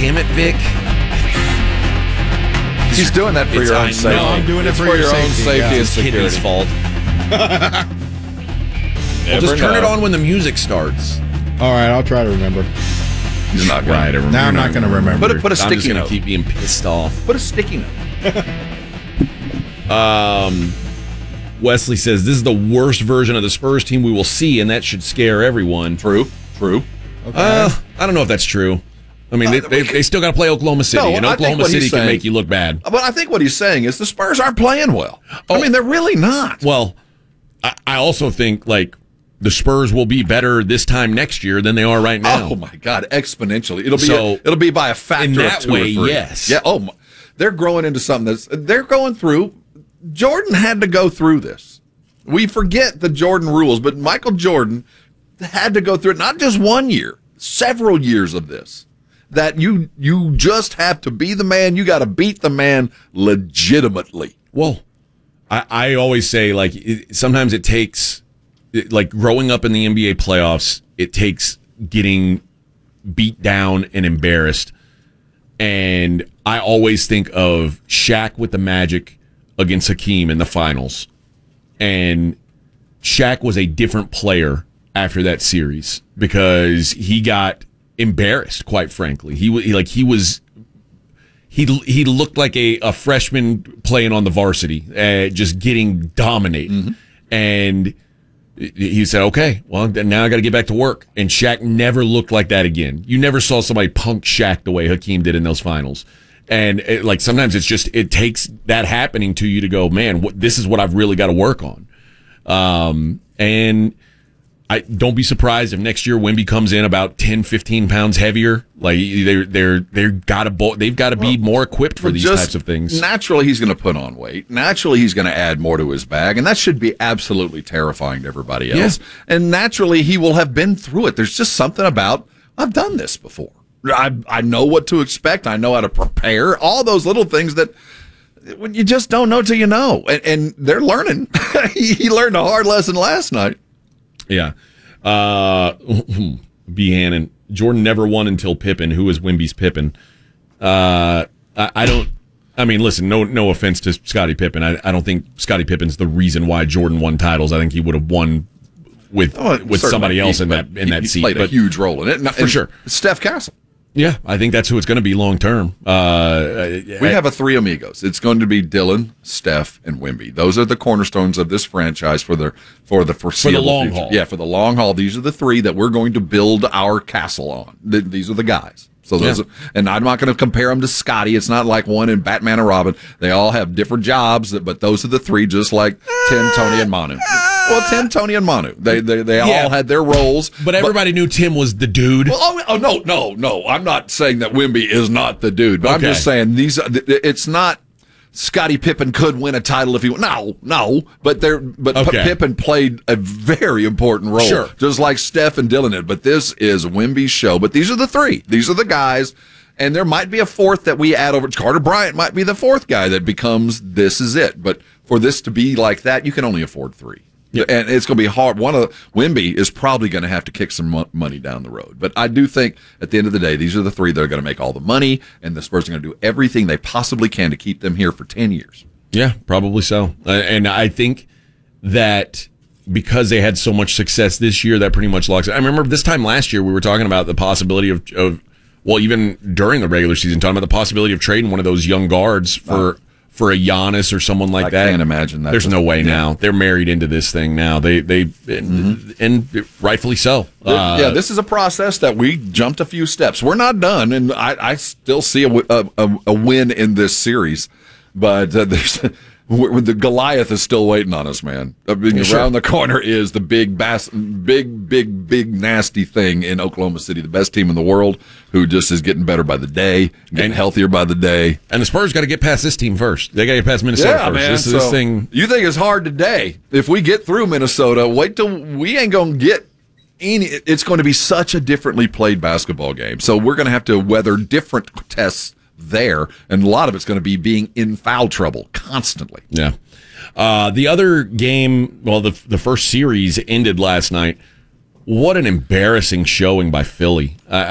damn it, Vic. He's doing that for your own safety. No, I'm doing it for your own safety and It's Kidney's security. fault. Well, just turn it on when the music starts. All right, I'll try to remember. He's not going to. Now I'm not going to remember. Put a I'm just sticky going to note. keep being pissed off. Put a sticky note. Wesley says, this is the worst version of the Spurs team we will see, and that should scare everyone. True. I don't know if that's true. I mean, they still got to play Oklahoma City, No, and I think Oklahoma what City he's can saying- make you look bad. But I think what he's saying is the Spurs aren't playing well. I mean, they're really not. Well, I also think, like, the Spurs will be better this time next year than they are right now. Oh, my God, exponentially. It'll be by a factor in that of 2 way, or 3. yes. Yeah, they're growing into something they're going through. Jordan had to go through this. We forget the Jordan rules, but Michael Jordan had to go through it, not just 1 year, several years of this. That you just have to be the man. You got to beat the man legitimately. Well, I always say, like, sometimes it takes, like, growing up in the NBA playoffs, it takes getting beat down and embarrassed. And I always think of Shaq with the Magic against Hakeem in the finals. And Shaq was a different player after that series because he got embarrassed, quite frankly. He looked like a freshman playing on the varsity, just getting dominated. Mm-hmm. And he said, okay, well, now I got to get back to work. And Shaq never looked like that again. You never saw somebody punk Shaq the way Hakeem did in those finals. And sometimes it takes that happening to you to go, man, this is what I've really got to work on. And I don't be surprised if next year Wemby comes in about 10, 15 pounds heavier. Like they've got to be more equipped for these types of things. Naturally, he's going to put on weight. Naturally, he's going to add more to his bag, and that should be absolutely terrifying to everybody else. Yeah. And naturally, he will have been through it. There's just something about, I've done this before. I know what to expect. I know how to prepare. All those little things that when you just don't know till you know. And they're learning. He learned a hard lesson last night. Yeah. B. Hannon. Jordan never won until Pippen. Who is Wemby's Pippen? I mean, listen, no offense to Scottie Pippen. I don't think Scottie Pippen's the reason why Jordan won titles. I think he would have won with somebody else in that seat. He played a huge role in it. For sure. Steph Castle. Yeah, I think that's who it's going to be long term. We have a three amigos. It's going to be Dylan, Steph, and Wemby. Those are the cornerstones of this franchise for the foreseeable future. Haul. Yeah, for the long haul. These are the three that we're going to build our castle on. These are the guys. So those, and I'm not going to compare them to Scotty. It's not like one in Batman and Robin. They all have different jobs, but those are the three, just like Tim, Tony, and Manu. Well, Tim, Tony, and Manu. They all had their roles. But everybody knew Tim was the dude. Well, no. I'm not saying that Wemby is not the dude, but I'm just saying it's not Scottie Pippen could win a title if he no. But Pippen played a very important role, just like Steph and Dylan did. But this is Wemby's show. But these are the three. These are the guys. And there might be a fourth that we add over. Carter Bryant might be the fourth guy that becomes this is it. But for this to be like that, you can only afford three. Yep. And it's going to be hard. Wemby is probably going to have to kick some money down the road. But I do think at the end of the day, these are the three that are going to make all the money, and the Spurs are going to do everything they possibly can to keep them here for 10 years. Yeah, probably so. And I think that because they had so much success this year, that pretty much locks it. I remember this time last year we were talking about the possibility of even during the regular season, talking about the possibility of trading one of those young guards for a Giannis or someone like that. I can't imagine that. There's no way now. They're married into this thing now. And rightfully so. This is a process that we jumped a few steps. We're not done, and I still see a win in this series. But the Goliath is still waiting on us, man. Around the corner is the big, nasty thing in Oklahoma City, the best team in the world, who just is getting better by the day, getting healthier by the day. And the Spurs got to get past this team first. They got to get past Minnesota first. Man. This thing. You think it's hard today? If we get through Minnesota, wait till we ain't going to get any. It's going to be such a differently played basketball game. So we're going to have to weather different tests there, and a lot of it's going to be being in foul trouble constantly. Yeah. The other game, the first series ended last night. What an embarrassing showing by Philly.